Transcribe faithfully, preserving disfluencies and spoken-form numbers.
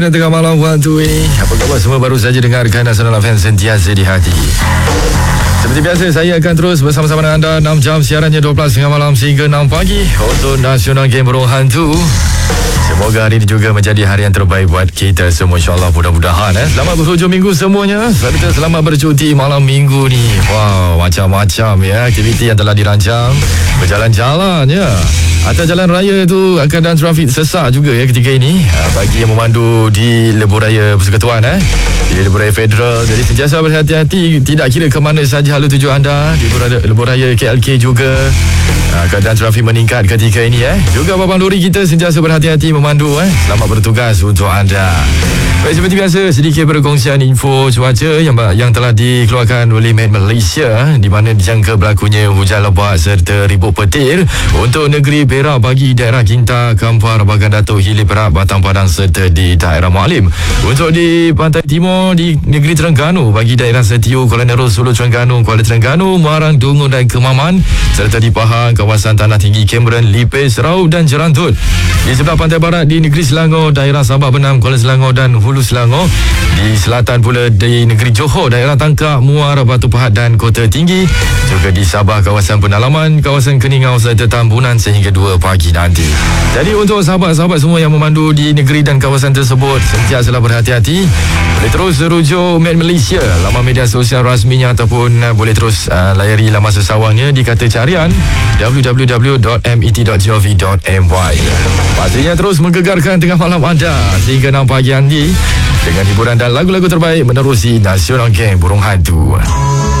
Tengah malam waktu ini. Apa khabar semua baru saja dengarkan Nasional F M sentiasa di hati. Seperti biasa, saya akan terus bersama-sama dengan anda enam jam siarannya dua belas tengah malam sehingga enam pagi untuk Nasional Game Burung Hantu. Semoga hari ini juga menjadi hari yang terbaik buat kita semua, insyaAllah, mudah-mudahan eh. Selamat berhujung minggu semuanya. Serta selamat bercuti malam minggu ni. Wow, macam-macam ya aktiviti yang telah dirancang berjalan-jalan ya. Atas jalan raya itu akan dan trafik sesak juga ya ketika ini, bagi yang memandu di lebuh raya Persekutuan eh di lebuh raya federal. Jadi sentiasa berhati-hati, tidak kira ke mana saja halu tuju anda di lebuh raya K L K juga. Keadaan trafik meningkat ketika ini eh. Juga babang lori kita sentiasa berhati-hati memandu eh. Selamat bertugas untuk anda. Baik, seperti biasa sedikit perkongsian info cuaca yang yang telah dikeluarkan oleh Met Malaysia, di mana dijangka berlakunya hujan lebat serta ribut petir untuk negeri Perak bagi daerah Kinta, Kampar, Bagan Datuk, Hilir Perak, Batang Padang serta di daerah Mualim. Untuk di pantai timur di negeri Terengganu bagi daerah Setiu, Kuala Nerul, Sulu, Terengganu, Kuala Terengganu, Muarang, Dungun dan Kemaman, serta di Pahang, kawasan Tanah Tinggi, Cameron, Lipis, Raub dan Jerantut. Di sebelah pantai barat di negeri Selangor, daerah Sabak Benam, Kuala Selangor dan Hulu Selangor. Di selatan pula di negeri Johor, daerah Tangkak, Muar, Batu Pahat dan Kota Tinggi. Juga di Sabah, kawasan Penalaman, kawasan Keningau serta Tambunan sehingga dua pagi nanti. Jadi untuk sahabat-sahabat semua yang memandu di negeri dan kawasan tersebut, sentiasalah berhati-hati. Boleh terus rujuk Met Malaysia, laman media sosial rasminya, ataupun uh, boleh terus uh, layari laman sesawangnya di kata carian w w w dot met dot gov dot my. Pastinya terus menggegarkan tengah malam anda sehingga enam pagi nanti dengan hiburan dan lagu-lagu terbaik menerusi Nasional Game Burung Hantu.